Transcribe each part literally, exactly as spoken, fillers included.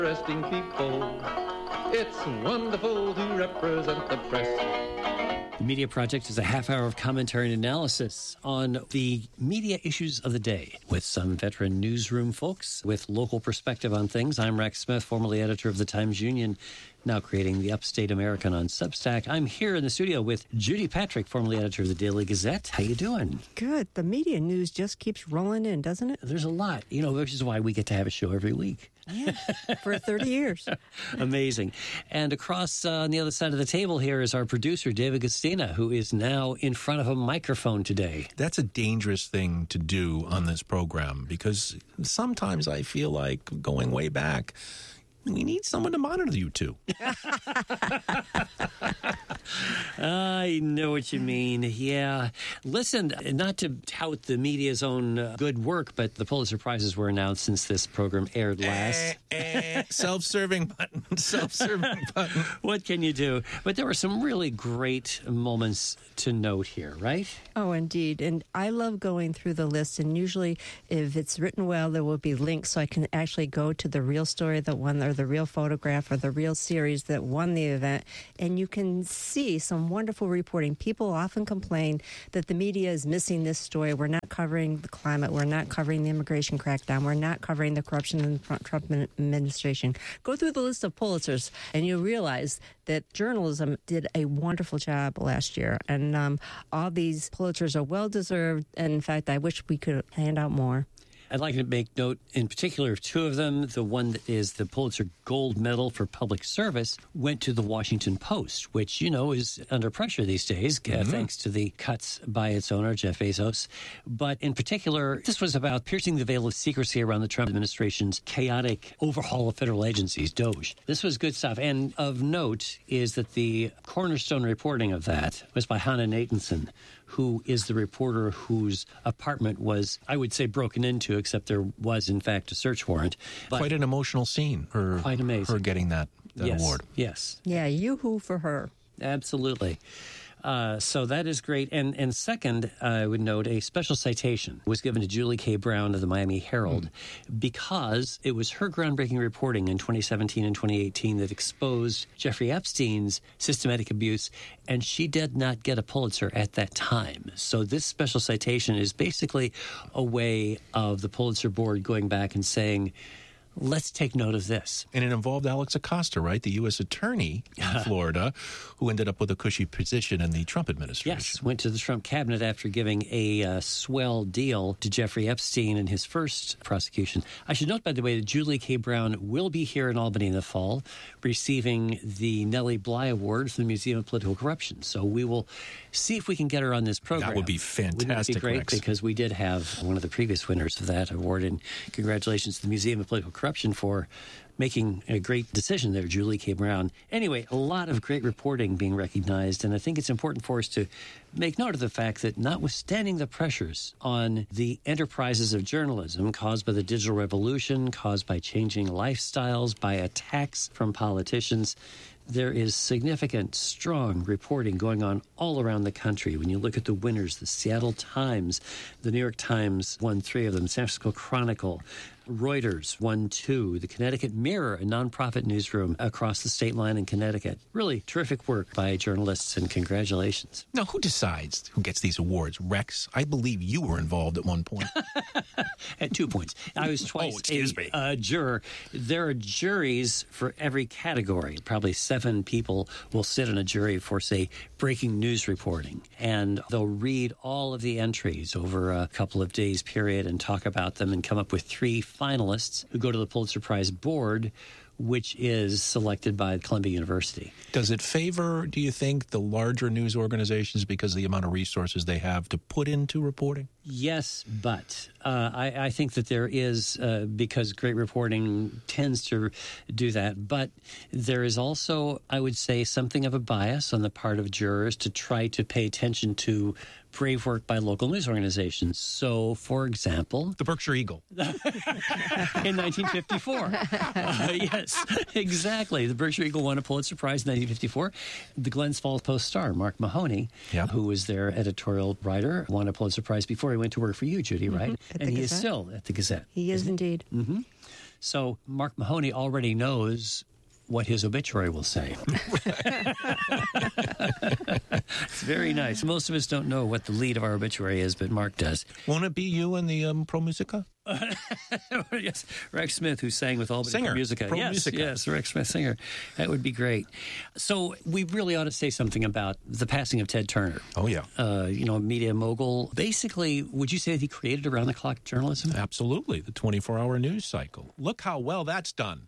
Interesting people. It's wonderful to represent the press. The Media Project is a half hour of commentary and analysis on the media issues of the day with some veteran newsroom folks with local perspective on things. I'm Rex Smith, formerly editor of the Times-Union, now creating the Upstate American on Substack. I'm here in the studio with Judy Patrick, formerly editor of the Daily Gazette. How you doing? Good. The media news just keeps rolling in, doesn't it? There's a lot, you know, which is why we get to have a show every week. Yeah, for thirty years. Amazing. And across uh, on the other side of the table here is our producer, David Gastina, who is now in front of a microphone today. That's a dangerous thing to do on this program because sometimes I feel like going way back, we need someone to monitor you two. I know what you mean. Yeah. Listen, not to tout the media's own uh, good work, but the Pulitzer Prizes were announced since this program aired last. Eh, eh, self-serving button. Self-serving button. What can you do? But there were some really great moments to note here, right? Oh, indeed. And I love going through the list. And usually, if it's written well, there will be links so I can actually go to the real story that won, or the real photograph, or the real series that won the event. And you can see some wonderful reporting. People often complain that the media is missing this story. We're not covering the climate. We're not covering the immigration crackdown. We're not covering the corruption in the Trump administration. Go through the list of Pulitzers, and you realize that journalism did a wonderful job last year. And um, all these Pulitzers are well-deserved. And in fact, I wish we could hand out more. I'd like to make note in particular of two of them. The one that is the Pulitzer Gold Medal for Public Service went to the Washington Post, which, you know, is under pressure these days, mm-hmm. uh, thanks to the cuts by its owner, Jeff Bezos. But in particular, this was about piercing the veil of secrecy around the Trump administration's chaotic overhaul of federal agencies, DOGE. This was good stuff. And of note is that the cornerstone reporting of that was by Hannah Nathanson, who is the reporter whose apartment was, I would say, broken into, except there was, in fact, a search warrant. But quite an emotional scene, her, quite amazing. her getting that, that yes, award. Yes. Yeah, yoo-hoo for her. Absolutely. Uh, so that is great. And and second, I would note a special citation was given to Julie K. Brown of the Miami Herald mm. because it was her groundbreaking reporting in twenty seventeen and twenty eighteen that exposed Jeffrey Epstein's systematic abuse, and she did not get a Pulitzer at that time. So this special citation is basically a way of the Pulitzer Board going back and saying, let's take note of this. And it involved Alex Acosta, right? The U S attorney in Florida, who ended up with a cushy position in the Trump administration. Yes, went to the Trump cabinet after giving a uh, swell deal to Jeffrey Epstein in his first prosecution. I should note, by the way, that Julie K. Brown will be here in Albany in the fall, receiving the Nellie Bly Award from the Museum of Political Corruption. So we will see if we can get her on this program. That would be fantastic, Wouldn't it be great? Rex? Because we did have one of the previous winners of that award, and congratulations to the Museum of Political Corruption for making a great decision there, Julie K. Brown. Anyway, a lot of great reporting being recognized, and I think it's important for us to make note of the fact that notwithstanding the pressures on the enterprises of journalism caused by the digital revolution, caused by changing lifestyles, by attacks from politicians, there is significant, strong reporting going on all around the country. When you look at the winners, the Seattle Times, the New York Times won three of them, San Francisco Chronicle, Reuters won two, the Connecticut Mirror, a nonprofit newsroom across the state line in Connecticut. Really terrific work by journalists, and congratulations. Now, who decides who gets these awards? Rex, I believe you were involved at one point. At two points. I was twice oh, excuse a me. Uh, juror. There are juries for every category. Probably seven people will sit on a jury for, say, breaking news reporting. And they'll read all of the entries over a couple of days period and talk about them and come up with three finalists who go to the Pulitzer Prize board, which is selected by Columbia University. Does it favor, do you think, the larger news organizations because of the amount of resources they have to put into reporting? Yes, but uh, I, I think that there is, uh, because great reporting tends to do that, but there is also, I would say, something of a bias on the part of jurors to try to pay attention to brave work by local news organizations. So, for example... The Berkshire Eagle. in nineteen fifty-four. Uh, yes, exactly. The Berkshire Eagle won a Pulitzer Prize in nineteen fifty-four. The Glens Falls Post-Star, Mark Mahoney, yeah. who was their editorial writer, won a Pulitzer Prize before he went to work for you, Judy, right? Mm-hmm. And he Gazette. is still at the Gazette. He is indeed. Mm-hmm. So Mark Mahoney already knows what his obituary will say. It's very nice. Most of us don't know what the lead of our obituary is, but Mark does. Won't it be you and the um, Pro Musica? Yes, Rex Smith, who sang with Albany Singer, Pro Musica. Pro yes, Musica. yes, Rex Smith, singer. That would be great. So we really ought to say something about the passing of Ted Turner. Oh, yeah. Uh, you know, media mogul. Basically, would you say that he created around-the-clock journalism? Absolutely. The twenty-four hour news cycle. Look how well that's done.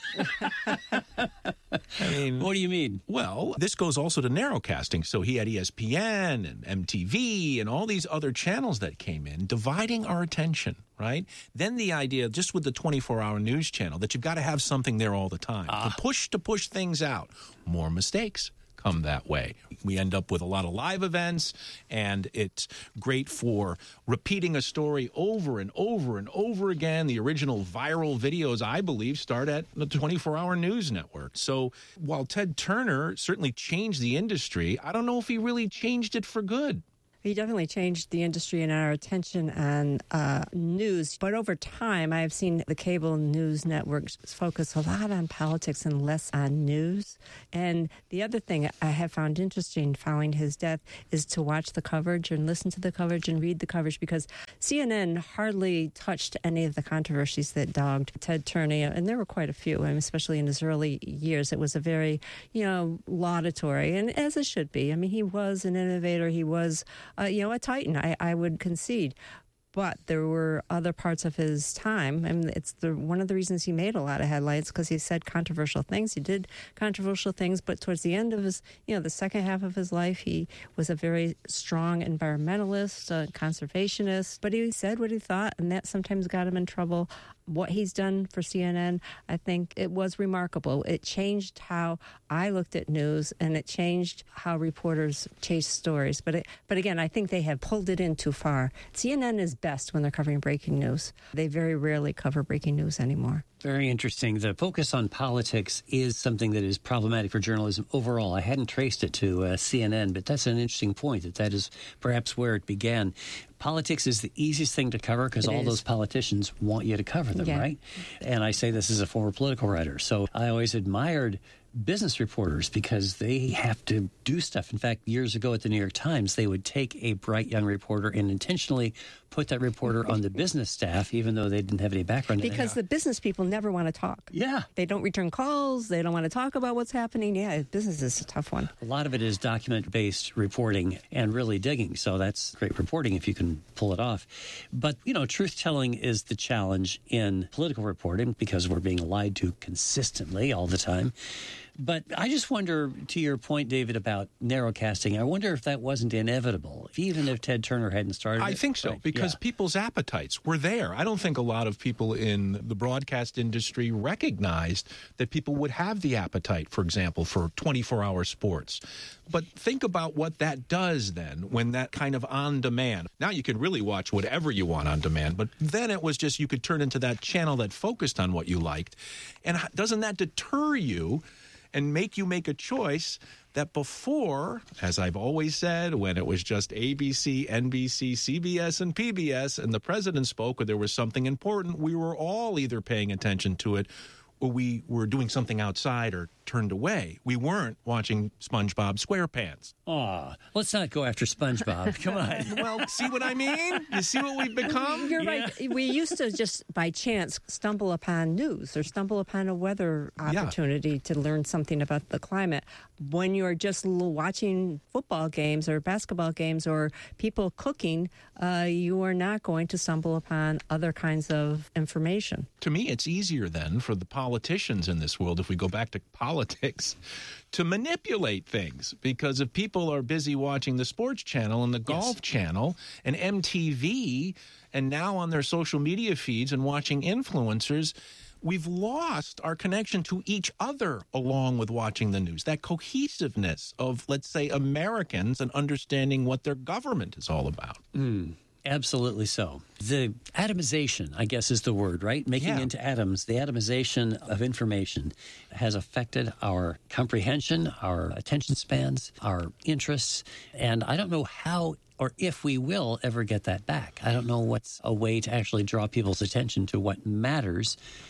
I mean, What do you mean? well, this goes also to narrowcasting. So he had E S P N and M T V and all these other channels that came in, dividing our attention, right? Then the idea, just with the twenty-four hour news channel, that you've got to have something there all the time. Ah. To push to push things out. More mistakes come that way. We end up with a lot of live events, and it's great for repeating a story over and over and over again. The original viral videos, I believe, start at the twenty-four hour news network. So while Ted Turner certainly changed the industry, I don't know if he really changed it for good. He definitely changed the industry and our attention on uh, news. But over time, I've seen the cable news networks focus a lot on politics and less on news. And the other thing I have found interesting following his death is to watch the coverage and listen to the coverage and read the coverage, because C N N hardly touched any of the controversies that dogged Ted Turner. And there were quite a few, I mean, especially in his early years. It was a very, you know, laudatory, and as it should be. I mean, he was an innovator. He was Uh, you know, a titan, I, I would concede. But there were other parts of his time, and it's the one of the reasons he made a lot of headlines, because he said controversial things. He did controversial things, but towards the end of his, you know, the second half of his life, he was a very strong environmentalist, a conservationist. But he said what he thought, and that sometimes got him in trouble. What he's done for C N N, I think it was remarkable. It changed how I looked at news, and it changed how reporters chase stories. But it, but again, I think they have pulled it in too far. C N N is best when they're covering breaking news. They very rarely cover breaking news anymore. Very interesting. The focus on politics is something that is problematic for journalism overall. I hadn't traced it to uh, C N N, but that's an interesting point, that that is perhaps where it began. Politics is the easiest thing to cover because all is. those politicians want you to cover them, Yeah. right? And I say this as a former political writer. So I always admired business reporters because they have to do stuff. In fact, years ago at the New York Times, they would take a bright young reporter and intentionally put that reporter on the business staff, even though they didn't have any background in it. Because the business people never want to talk. Yeah. They don't return calls. They don't want to talk about what's happening. Yeah, business is a tough one. A lot of it is document-based reporting and really digging, so that's great reporting if you can pull it off. But, you know, truth-telling is the challenge in political reporting because we're being lied to consistently all the time. But I just wonder, to your point, David, about narrowcasting, I wonder if that wasn't inevitable, if even if Ted Turner hadn't started I it. think so, Right, because yeah. people's appetites were there. I don't think a lot of people in the broadcast industry recognized that people would have the appetite, for example, for twenty-four hour sports. But think about what that does then when that kind of on demand. Now you can really watch whatever you want on demand, but then it was just you could turn into that channel that focused on what you liked. And doesn't that deter you and make you make a choice that before, as I've always said, when it was just A B C, N B C, C B S, and P B S, and the president spoke or there was something important, we were all either paying attention to it or we were doing something outside or turned away. We weren't watching SpongeBob SquarePants. Aw, let's not go after SpongeBob. Come on. Well, see what I mean? You see what we've become? You're right. We used to just by chance stumble upon news or stumble upon a weather opportunity yeah. to learn something about the climate. When you're just watching football games or basketball games or people cooking, uh, you are not going to stumble upon other kinds of information. To me, it's easier then for the politicians in this world, if we go back to politics, to manipulate things. Because if people are busy watching the sports channel and the golf yes. channel and M T V and now on their social media feeds and watching influencers, we've lost our connection to each other along with watching the news. That cohesiveness of, let's say, Americans and understanding what their government is all about. Mm. Absolutely so. The atomization, I guess, is the word, right? Making yeah. into atoms, the atomization of information has affected our comprehension, our attention spans, our interests, and I don't know how or if we will ever get that back. I don't know what's a way to actually draw people's attention to what matters.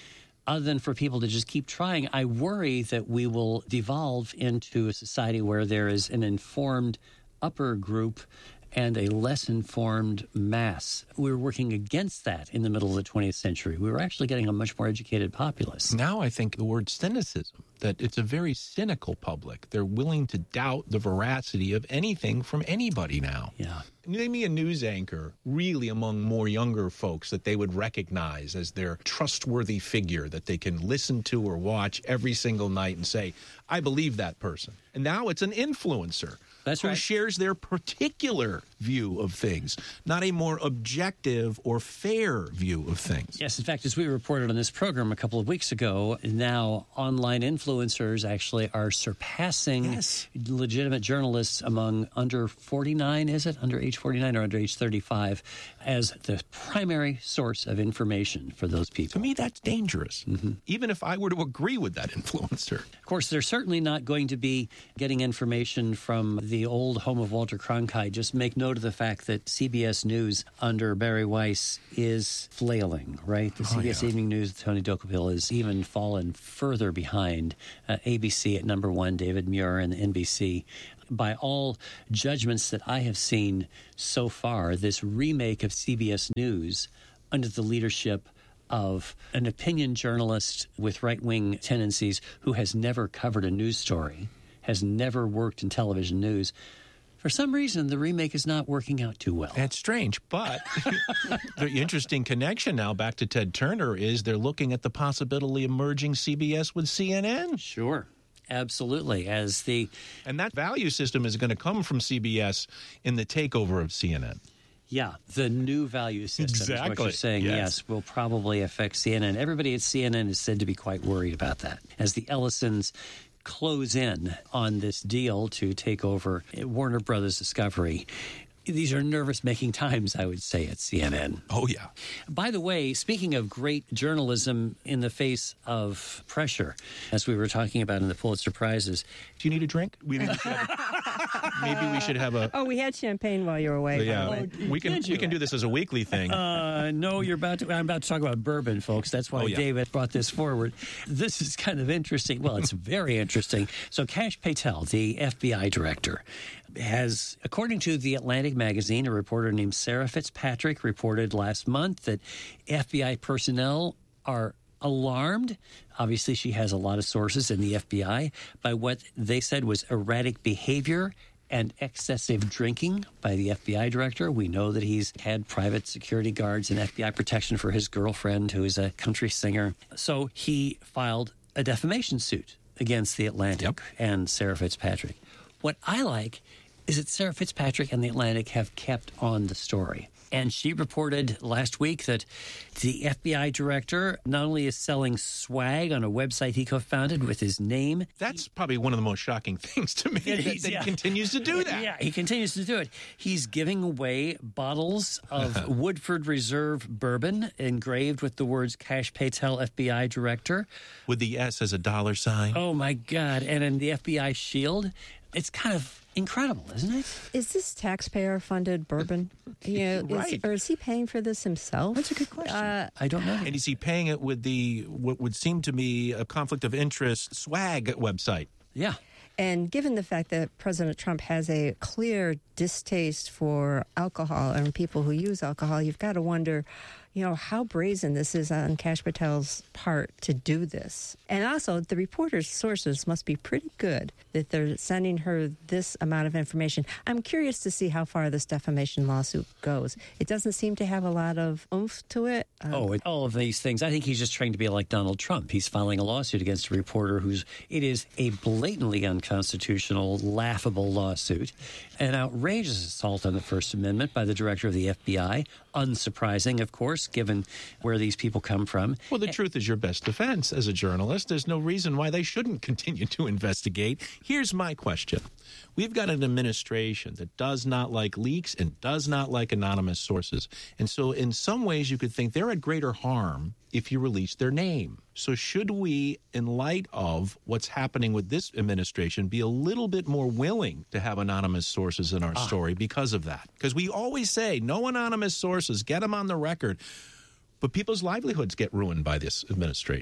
other than for people to just keep trying. I worry that we will devolve into a society where there is an informed upper group and a less informed mass. We were working against that in the middle of the twentieth century. We were actually getting a much more educated populace. Now I think the word cynicism, that it's a very cynical public. They're willing to doubt the veracity of anything from anybody now. Yeah. Name me a news anchor, really among more younger folks, that they would recognize as their trustworthy figure that they can listen to or watch every single night and say, I believe that person. And now it's an influencer. That's who right. shares their particular view of things, not a more objective or fair view of things. Yes, in fact, as we reported on this program a couple of weeks ago, now online influencers actually are surpassing Yes. legitimate journalists among under forty-nine, is it? Under age forty-nine or under age thirty-five, as the primary source of information for those people. To me, that's dangerous, Mm-hmm. even if I were to agree with that influencer. Of course, they're certainly not going to be getting information from the old home of Walter Cronkite. Just make note of the fact that C B S News under Barry Weiss is flailing, right? The Oh, C B S yeah. Evening News with Tony Dokapil has even fallen further behind uh, A B C at number one, David Muir, and N B C. By all judgments that I have seen so far, this remake of C B S News under the leadership of an opinion journalist with right-wing tendencies who has never covered a news story, has never worked in television news. For some reason, the remake is not working out too well. That's strange, but the interesting connection now back to Ted Turner is they're looking at the possibility of merging C B S with C N N. Sure. Absolutely. As the And that value system is going to come from C B S in the takeover of C N N. Yeah, the new value system is what Exactly. you're saying, Yes. yes. will probably affect C N N. Everybody at C N N is said to be quite worried about that. As the Ellisons close in on this deal to take over Warner Brothers Discovery, these are nervous-making times, I would say, at C N N. Oh, yeah. By the way, speaking of great journalism in the face of pressure, as we were talking about in the Pulitzer Prizes. Do you need a drink? We maybe, should have a, maybe we should have a... Oh, we had champagne while you were away. by the Yeah, way. we can we can do this as a weekly thing. Uh, no, you're about to. I'm about to talk about bourbon, folks. That's why Oh, yeah. David brought this forward. This is kind of interesting. Well, it's very interesting. So, Kash Patel, the F B I director, has, according to The Atlantic magazine, a reporter named Sarah Fitzpatrick reported last month that F B I personnel are alarmed. Obviously, she has a lot of sources in the F B I by what they said was erratic behavior and excessive drinking by the F B I director. We know that he's had private security guards and F B I protection for his girlfriend, who is a country singer. So he filed a defamation suit against The Atlantic Yep. and Sarah Fitzpatrick. What I like is that Sarah Fitzpatrick and The Atlantic have kept on the story. And she reported last week that the F B I director not only is selling swag on a website he co-founded with his name. That's probably one of the most shocking things to me, that, is, that yeah. he continues to do that. Yeah, he continues to do it. He's giving away bottles of Woodford Reserve bourbon engraved with the words Kash Patel, F B I director. With the S as a dollar sign. Oh, my God. And in the F B I shield. It's kind of incredible, isn't it? Is this taxpayer-funded bourbon? You know, is- Right. or is he paying for this himself? That's a good question. Uh, I don't know. And is he paying it with the what would seem to me a conflict of interest swag website? Yeah. And given the fact that President Trump has a clear distaste for alcohol and people who use alcohol, you've got to wonder, you know, how brazen this is on Kash Patel's part to do this. And also, the reporter's sources must be pretty good that they're sending her this amount of information. I'm curious to see how far this defamation lawsuit goes. It doesn't seem to have a lot of oomph to it. Um, Oh, it, all of these things. I think he's just trying to be like Donald Trump. He's filing a lawsuit against a reporter who's, it is a blatantly unconstitutional, laughable lawsuit, an outrageous assault on the First Amendment by the director of the F B I. Unsurprising, of course, given where these people come from. Well, the truth is your best defense as a journalist. There's no reason why they shouldn't continue to investigate. Here's my question. We've got an administration that does not like leaks and does not like anonymous sources. And so in some ways you could think they're at greater harm if you release their name. So should we, in light of what's happening with this administration, be a little bit more willing to have anonymous sources in our Ah. story because of that? Because we always say, no anonymous sources, get them on the record. But people's livelihoods get ruined by this administration.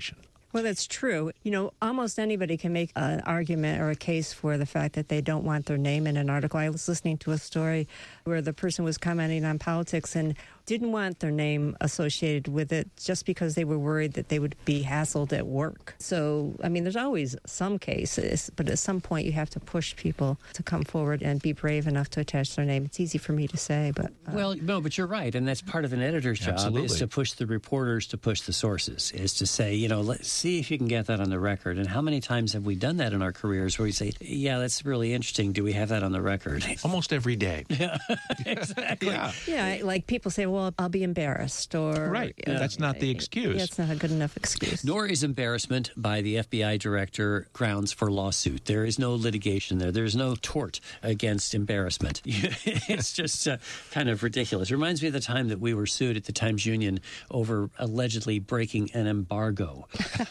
Well, that's true. You know, almost anybody can make an argument or a case for the fact that they don't want their name in an article. I was listening to a story where the person was commenting on politics and didn't want their name associated with it just because they were worried that they would be hassled at work. So, I mean, there's always some cases, but at some point you have to push people to come forward and be brave enough to attach their name. It's easy for me to say, but... Uh, well, no, but you're right, and that's part of an editor's job. Absolutely. Is to push the reporters to push the sources, is to say, you know, let's see if you can get that on the record. And how many times have we done that in our careers where we say, yeah, that's really interesting. Do we have that on the record? Almost every day. Yeah, exactly. Yeah. Yeah, like people say, well, I'll be embarrassed, or... Right. You know, That's not the excuse. Yeah, it's not a good enough excuse. Nor is embarrassment by the F B I director grounds for lawsuit. There is no litigation there. There's no tort against embarrassment. It's just uh, kind of ridiculous. It reminds me of the time that we were sued at the Times Union over allegedly breaking an embargo.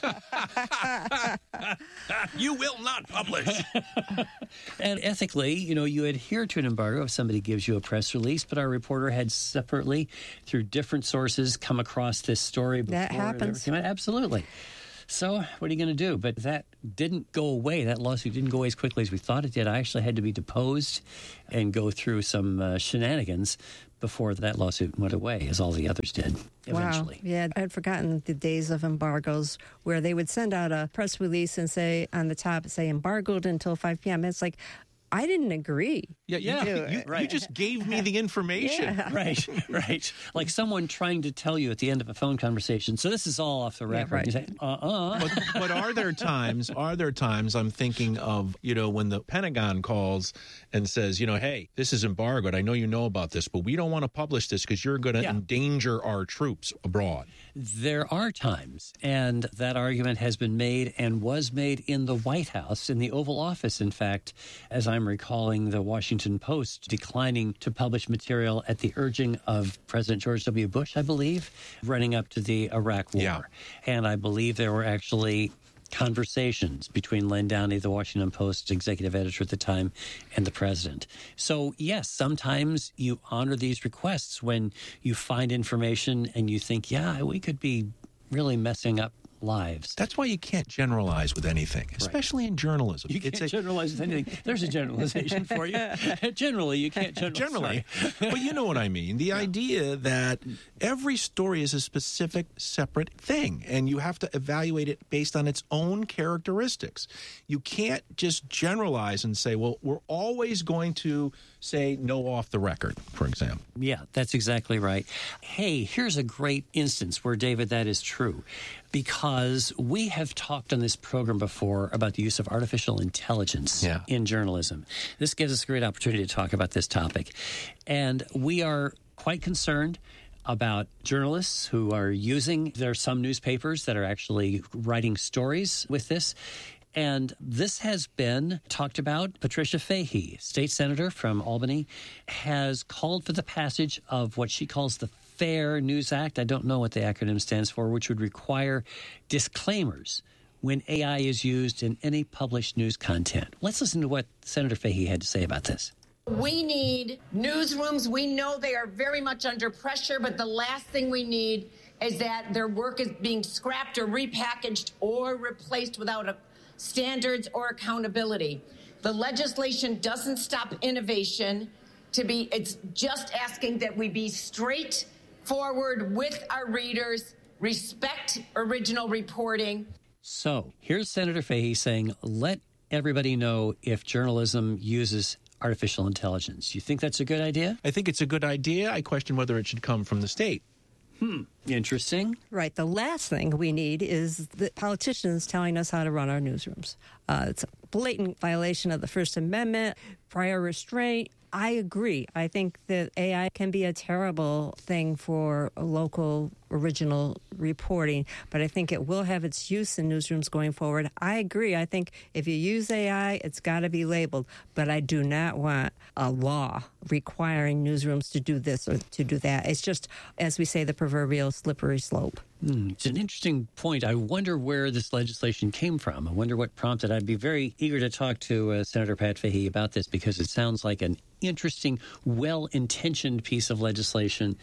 You will not publish. And ethically, you know, you adhere to an embargo if somebody gives you a press release, but our reporter had separately, through different sources, come across this story before. That happens. It ever came out. Absolutely. So what are you going to do? But that didn't go away. That lawsuit didn't go away as quickly as we thought it did. I actually had to be deposed and go through some uh, shenanigans before that lawsuit went away, as all the others did eventually. Wow. Yeah, I'd forgotten the days of embargoes where they would send out a press release and say on the top, say embargoed until five p.m. It's like, I didn't agree. Yeah, yeah. You, You, right. you just gave me the information. Yeah. Right, right. Like someone trying to tell you at the end of a phone conversation, so this is all off the record. right. You say, uh-uh. But, but are there times, are there times I'm thinking of, you know, when the Pentagon calls and says, you know, hey, this is embargoed. I know you know about this, but we don't want to publish this because you're going to Yeah. endanger our troops abroad. There are times, and that argument has been made and was made in the White House, in the Oval Office, in fact, as I'm recalling the Washington Post declining to publish material at the urging of President George W. Bush, I believe, running up to the Iraq War. Yeah. And I believe there were actually conversations between Len Downey, the Washington Post executive editor at the time, and the president. So, yes, sometimes you honor these requests when you find information and you think, yeah, we could be really messing up lives. That's why you can't generalize with anything, especially in journalism. You can't It's a- generalize with anything. There's a generalization for you. Generally, you can't generalize. Generally. Sorry. But you know what I mean. The idea that every story is a specific, separate thing, and you have to evaluate it based on its own characteristics. You can't just generalize and say, well, we're always going to say no off the record, for example. Yeah, that's exactly right. Hey, here's a great instance where, David, that is true. Because we have talked on this program before about the use of artificial intelligence Yeah. in journalism. This gives us a great opportunity to talk about this topic. And we are quite concerned about journalists who are using, there are some newspapers that are actually writing stories with this. And this has been talked about. Patricia Fahey, state senator from Albany, has called for the passage of what she calls the Fair News Act. I don't know what the acronym stands for, which would require disclaimers when A I is used in any published news content. Let's listen to what Senator Fahey had to say about this. We need newsrooms. We know they are very much under pressure, but the last thing we need is that their work is being scrapped or repackaged or replaced without a standards or accountability. The legislation doesn't stop innovation. To be, it's just asking that we be straightforward with our readers, respect original reporting. So here's Senator Fahey saying, let everybody know if journalism uses artificial intelligence. You think that's a good idea? I think it's a good idea. I question whether it should come from the state. Hmm. Interesting. Right. The last thing we need is the politicians telling us how to run our newsrooms. Uh, it's a blatant violation of the First Amendment, prior restraint. I agree. I think that A I can be a terrible thing for local original reporting, but I think it will have its use in newsrooms going forward. I agree. I think if you use A I, it's got to be labeled, but I do not want a law requiring newsrooms to do this or to do that. It's just, as we say, the proverbial slippery slope. Hmm, it's an interesting point. I wonder where this legislation came from. I wonder what prompted. I'd be very eager to talk to uh, Senator Pat Fahey about this because it sounds like an interesting, well-intentioned piece of legislation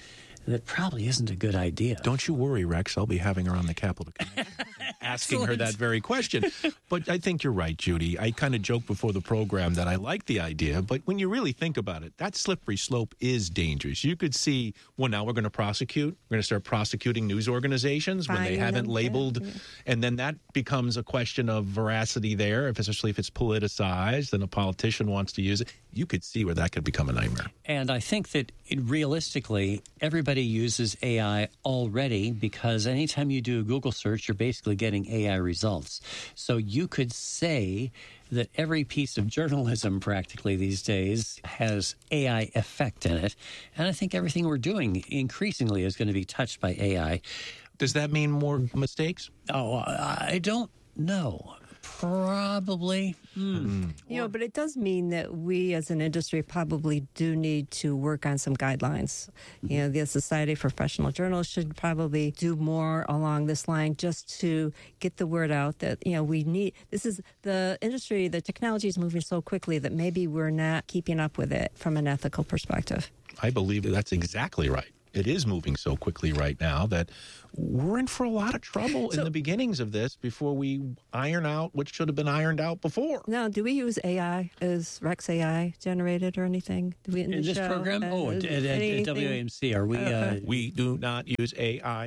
that probably isn't a good idea. Don't you worry, Rex. I'll be having her on the Capitol Connection, asking her that very question. But I think you're right, Judy. I kind of joked before the program that I like the idea, but when you really think about it, that slippery slope is dangerous. You could see, well, now we're going to prosecute. We're going to start prosecuting news organizations when they haven't labeled, yeah. and then that becomes a question of veracity there, if, especially if it's politicized and a politician wants to use it. You could see where that could become a nightmare. And I think that it, realistically, everybody uses A I already, because anytime you do a Google search, you're basically getting A I results. So you could say that every piece of journalism practically these days has A I effect in it. And I think everything we're doing increasingly is going to be touched by A I. Does that mean more mistakes? Oh, I don't know. Probably. Mm. You know, but it does mean that we as an industry probably do need to work on some guidelines. You know, the Society of Professional Journalists should probably do more along this line just to get the word out that, you know, we need, this is the industry, the technology is moving so quickly that maybe we're not keeping up with it from an ethical perspective. I believe that's exactly right. It is moving so quickly right now that we're in for a lot of trouble so, in the beginnings of this before we iron out what should have been ironed out before. Now, do we use A I? Is Rex A I generated or anything? Do we in, in this show? program? Uh, oh, at, at, at W A M C, are we? Uh, we do not use A I.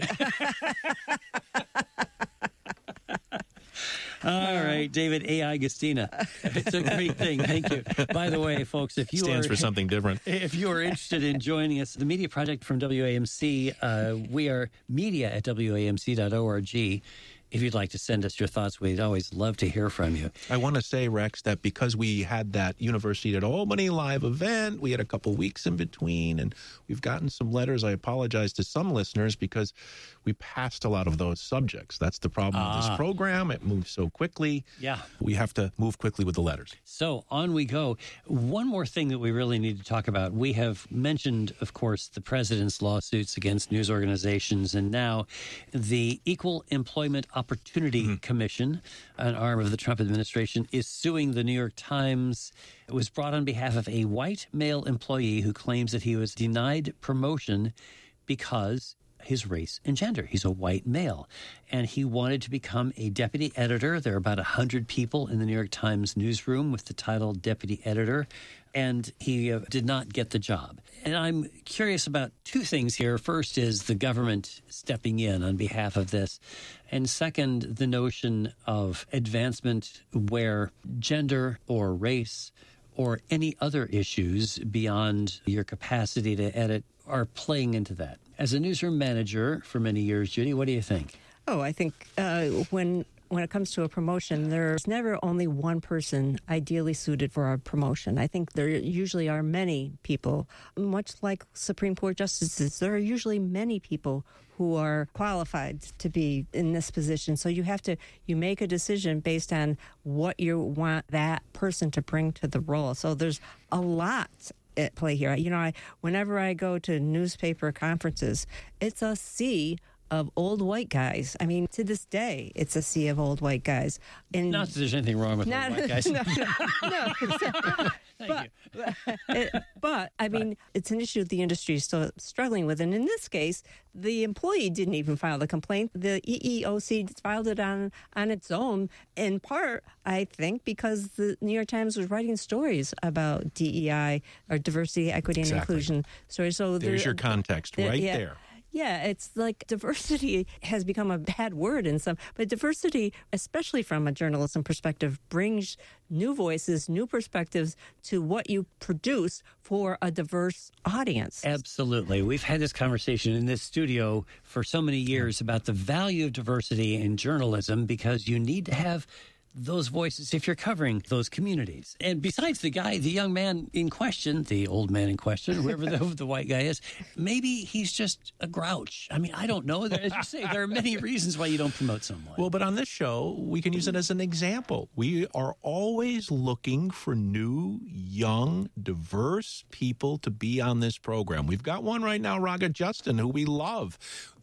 All right, David A. Agostina. It's a great thing. Thank you. By the way, folks, if you stands are, for something different. If you are interested in joining us, the Media Project from W A M C, uh, we are media at W A M C dot org. If you'd like to send us your thoughts, we'd always love to hear from you. I want to say, Rex, that because we had that University at Albany live event, we had a couple weeks in between, and we've gotten some letters. I apologize to some listeners because we passed a lot of those subjects. That's the problem ah. with this program. It moves so quickly. Yeah. We have to move quickly with the letters. So on we go. One more thing that we really need to talk about. We have mentioned, of course, the president's lawsuits against news organizations, and now the Equal Employment Opportunity mm-hmm. Commission, an arm of the Trump administration, is suing the New York Times. It was brought on behalf of a white male employee who claims that he was denied promotion because his race and gender. He's a white male, and he wanted to become a deputy editor. There are about one hundred people in the New York Times newsroom with the title deputy editor, and he uh, did not get the job. And I'm curious about two things here. First is the government stepping in on behalf of this, and second, the notion of advancement where gender or race or any other issues beyond your capacity to edit are playing into that. As a newsroom manager for many years, Judy, what do you think? Oh, I think uh, when when it comes to a promotion, there's never only one person ideally suited for a promotion. I think there usually are many people, much like Supreme Court justices, there are usually many people who are qualified to be in this position. So you have to, you make a decision based on what you want that person to bring to the role. So there's a lot at play here. You know, I whenever I go to newspaper conferences, it's a sea of old white guys. I mean, to this day, it's a sea of old white guys. And not that there's anything wrong with not, old white guys. No, no, no. Thank but, you. it, but, I mean, it's an issue the industry is still struggling with. And in this case, the employee didn't even file the complaint. The E E O C filed it on, on its own, in part, I think, because the New York Times was writing stories about D E I, or diversity, equity, and exactly. inclusion stories. So there's your context right yeah, there. Yeah, it's like diversity has become a bad word in some, but diversity, especially from a journalism perspective, brings new voices, new perspectives to what you produce for a diverse audience. Absolutely. We've had this conversation in this studio for so many years about the value of diversity in journalism, because you need to have those voices if you're covering those communities. And besides the guy, the young man in question, the old man in question, whoever the, the white guy is, maybe he's just a grouch. I mean, I don't know. There, as you say, there are many reasons why you don't promote someone. Well, but on this show, we can use it as an example. We are always looking for new, young, diverse people to be on this program. We've got one right now, Raga Justin, who we love.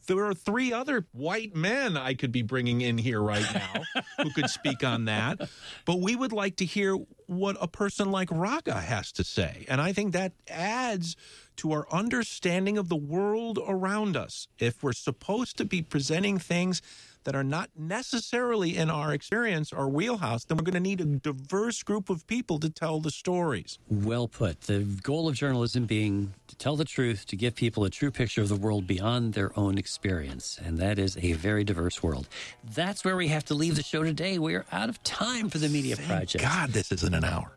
there are three other white men I could be bringing in here right now who could speak on that. But we would like to hear what a person like Raga has to say. And I think that adds to our understanding of the world around us. If we're supposed to be presenting things that are not necessarily in our experience, our wheelhouse, then we're going to need a diverse group of people to tell the stories. Well put. The goal of journalism being to tell the truth, to give people a true picture of the world beyond their own experience. And that is a very diverse world. That's where we have to leave the show today. We're out of time for the Media Thank Project. God, this isn't an hour.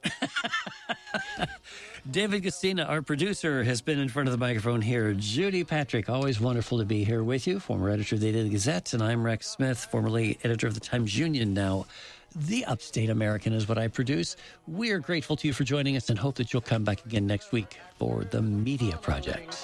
David Gastina, our producer, has been in front of the microphone here. Judy Patrick, always wonderful to be here with you, former editor of the Daily Gazette, and I'm Rex Smith, formerly editor of the Times Union, now the Upstate American is what I produce. We're grateful to you for joining us and hope that you'll come back again next week for the Media Project.